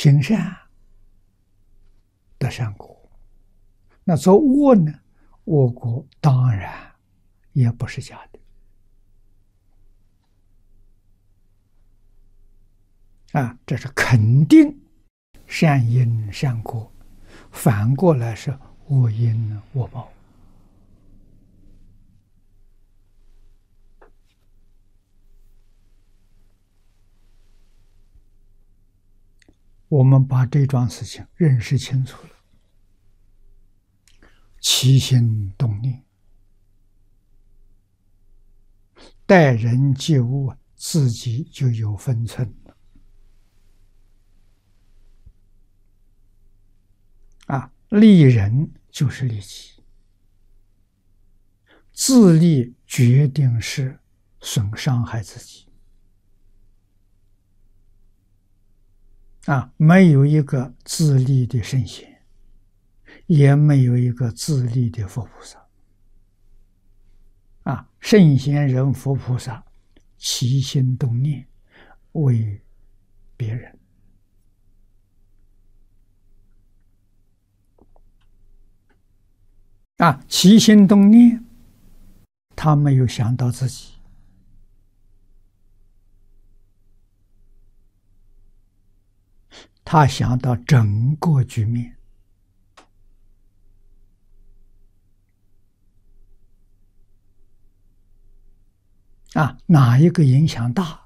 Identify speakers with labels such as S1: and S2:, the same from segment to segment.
S1: 行善得善果，那做恶呢？恶果当然也不是假的啊，这是肯定善因善果，反过来是恶因恶报。我们把这桩事情认识清楚了，起心动念，待人接物，自己就有分寸了。利人就是利己，自利决定是伤害自己。没有一个自利的圣贤，也没有一个自利的佛菩萨。圣贤人、佛菩萨起心动念为别人，起心动念，他没有想到自己，他想到整个局面。哪一个影响大，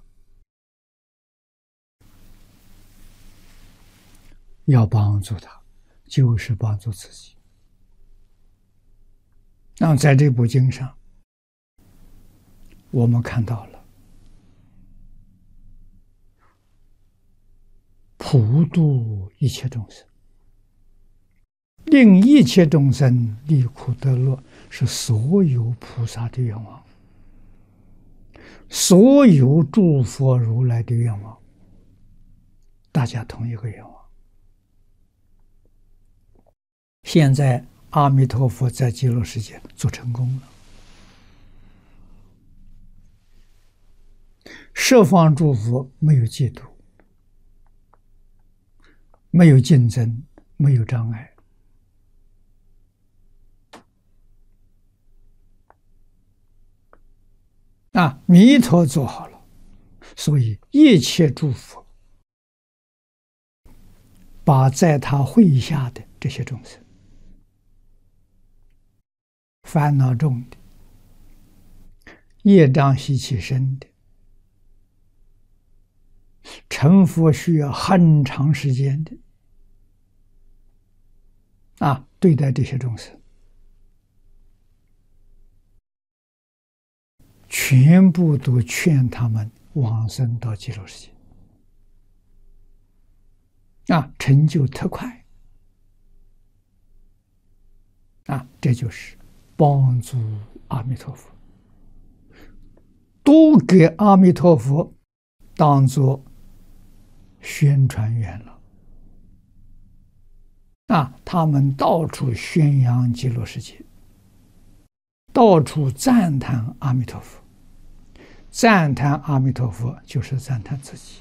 S1: 要帮助他，就是帮助自己。那在这部经上，我们看到了普度一切众生，令一切众生离苦得乐，是所有菩萨的愿望，所有诸佛如来的愿望，大家同一个愿望。现在阿弥陀佛在极乐世界做成功了，十方诸佛没有嫉妒，没有竞争，没有障碍。弥陀做好了，所以一切诸佛把在他会下的这些众生，烦恼重的、业障习气深的、成佛需要很长时间的，对待这些众生，全部都劝他们往生到极乐世界，成就特快，这就是帮助阿弥陀佛，都给阿弥陀佛当作宣传员了。他们到处宣扬极乐世界，到处赞叹阿弥陀佛，赞叹阿弥陀佛就是赞叹自己，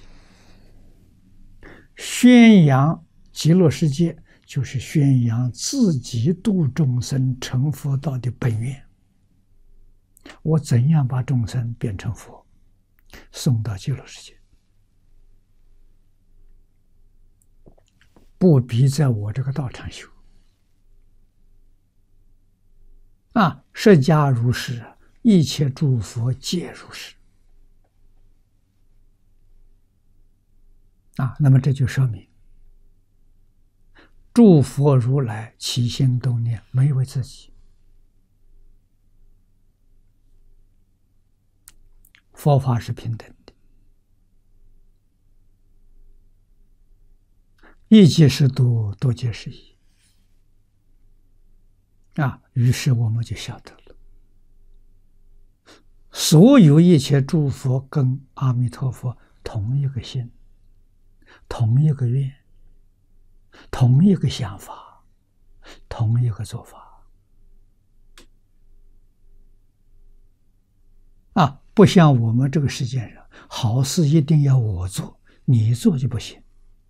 S1: 宣扬极乐世界就是宣扬自己度众生成佛道的本愿。我怎样把众生变成佛，送到极乐世界？不必在我这个道场修。释迦如是，一切诸佛皆如是。那么这就说明，诸佛如来起心动念没为自己。佛法是平等的，一即是多，多即是一。于是我们就晓得了，所有一切诸佛跟阿弥陀佛同一个心，同一个愿，同一个想法，同一个做法。不像我们这个世界上，好事一定要我做，你做就不行。